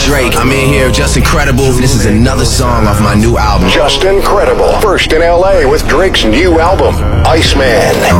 Drake. I'm in here, just incredible. This is another song off my new album. Just Incredible. First in LA with Drake's new album, Iceman.